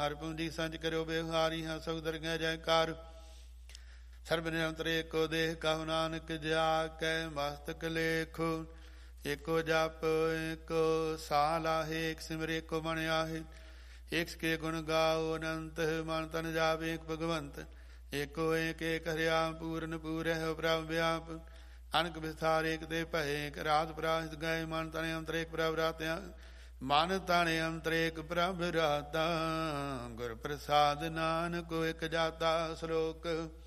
ਹਰ ਪੂੰਜੀ ਸੰਚ ਕਰਿਓ ਬਿਵਹਾਰੀ ਹਾਂ ਸਭ ਦਰਗਹਿ ਜੈਕਾਰ। ਸਰਬ ਨਿਰੰਤਰ ਏਕੋ ਦੇਹ ਕਹੁ ਨਾਨਕ ਜਾ ਕੈ ਮਸਤਕ ਲੇਖੋ। ਏਕੋ ਜਪ ਏਕੋ ਸਾਹ ਲਾਹੇ ਏਕ ਸਿਮਰ ਏਕੋ ਮਨ ਆਹੇ। ਏਕ ਕੇ ਗੁਣ ਗਾਓ ਅਨੰਤ ਮਨ ਤਨ ਜਾਵੇ ਏਕ ਭਗਵੰਤ। ਏਕੋ ਏਕ ਏਕ ਹਰਿਆ ਪੂਰਨ ਪੂਰਹਿ ਪ੍ਰਭ ਵਿਆਪ। ਅਨਕ ਵਿਸਥਾਰ ਏਕ ਦੇ ਭਏ ਏਕ ਰਾਤ ਪ੍ਰਾਹਿਤ ਗਏ। ਮਨ ਤਣੇ ਅੰਤਰ ਏਕ ਪ੍ਰਭ ਰਾਤਿਆ। ਮਨ ਤਣੇ ਅੰਤਰ ਏਕ ਪ੍ਰਭ ਰਾਤਾ। ਗੁਰ ਪ੍ਰਸਾਦ ਨਾਨਕ ਏਕ ਜਾਤਾ। ਸ਼ਲੋਕ